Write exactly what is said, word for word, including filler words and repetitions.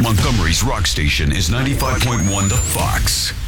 Montgomery's rock station is ninety-five point one The Fox.